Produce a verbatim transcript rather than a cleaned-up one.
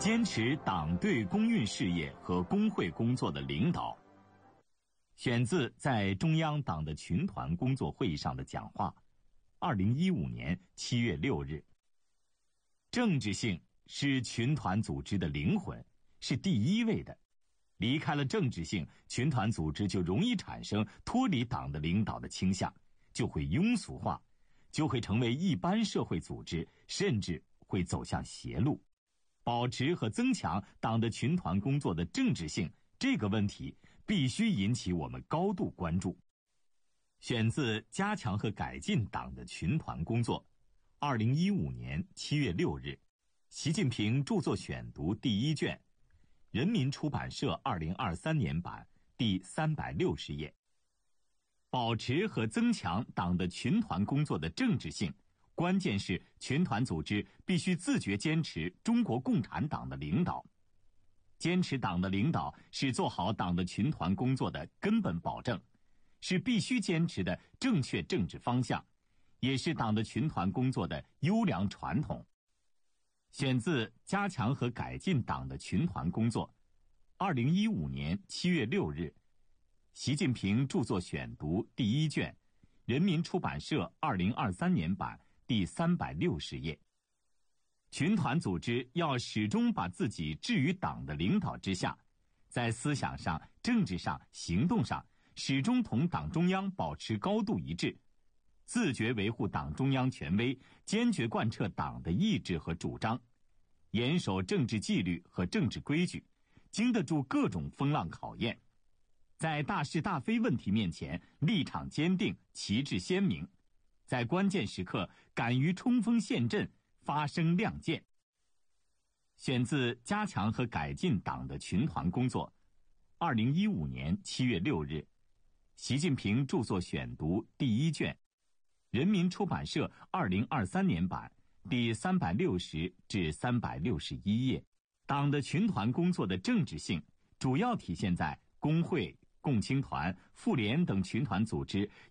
坚持党对公运事业和工会工作的领导。选自在中央党的群团工作会议上的讲话，二零一五年七月六日。政治性是群团组织的灵魂，是第一位的。离开了政治性，群团组织就容易产生脱离党的领导的倾向，就会庸俗化，就会成为一般社会组织，甚至会走向邪路。保持和增强党的群团工作的政治性，这个问题必须引起我们高度关注。选自《加强和改进党的群团工作》，二零一五年七月六日，习近平著作选读第一卷，人民出版社二零二三年版第三百六十页。保持和增强党的群团工作的政治性，关键是群团组织必须自觉坚持中国共产党的领导。坚持党的领导是做好党的群团工作的根本保证，是必须坚持的正确政治方向，也是党的群团工作的优良传统。选自《加强和改进党的群团工作》，二零一五年七月六日，习近平著作选读第一卷，人民出版社二零二三年版第三百六十页。群团组织要始终把自己置于党的领导之下，在思想上、政治上、行动上始终同党中央保持高度一致，自觉维护党中央权威，坚决贯彻党的意志和主张，严守政治纪律和政治规矩，经得住各种风浪考验，在大是大非问题面前立场坚定，旗帜鲜明，在关键时刻敢于冲锋陷阵，发声亮剑。选自《加强和改进党的群团工作》，二零一五年七月六日，习近平著作选读第一卷，人民出版社二零二三年版第三百六十至三百六十一页。党的群团工作的政治性主要体现在工会、共青团、妇联等群团组织